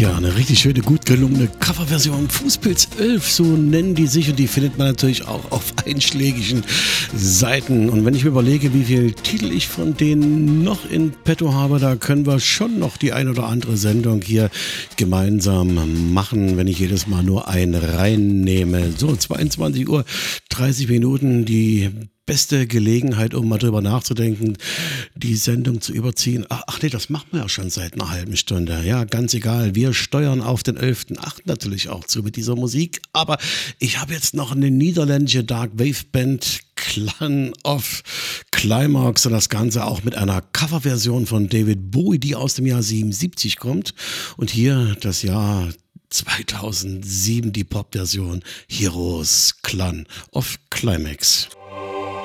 Tja, eine richtig schöne, gut gelungene Coverversion. Fußpilz 11, so nennen die sich, und die findet man natürlich auch auf einschlägigen Seiten. Und wenn ich mir überlege, wie viele Titel ich von denen noch in petto habe, da können wir schon noch die ein oder andere Sendung hier gemeinsam machen, wenn ich jedes Mal nur einen reinnehme. So, 22 Uhr, 30 Minuten, die beste Gelegenheit, um mal drüber nachzudenken, die Sendung zu überziehen. Ach nee, das machen wir ja schon seit einer halben Stunde. Ja, ganz egal. Wir steuern auf den 11.8. natürlich auch zu mit dieser Musik. Aber ich habe jetzt noch eine niederländische Dark Wave Band, Clan of Climax, und das Ganze auch mit einer Coverversion von David Bowie, die aus dem Jahr 77 kommt. Und hier das Jahr 2007 die Popversion Heroes Clan of Climax.